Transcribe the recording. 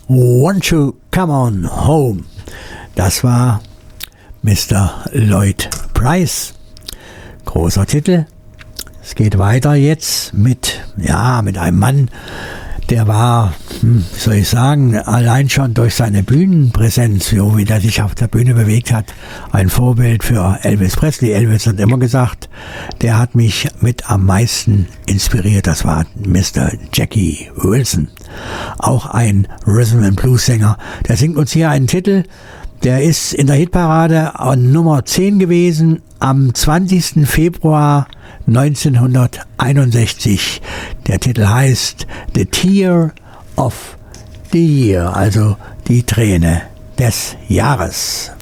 Won't You Come On Home. Das war Mr. Lloyd Price. Großer Titel. Es geht weiter jetzt mit einem Mann, der war, wie soll ich sagen, allein schon durch seine Bühnenpräsenz, so wie der sich auf der Bühne bewegt hat, ein Vorbild für Elvis Presley. Elvis hat immer gesagt, der hat mich mit am meisten inspiriert. Das war Mr. Jackie Wilson. Auch ein Rhythm and Blues Sänger. Der singt uns hier einen Titel, der ist in der Hitparade an Nummer 10 gewesen am 20. Februar 1961. Der Titel heißt The Tear of the Year, also die Träne des Jahres.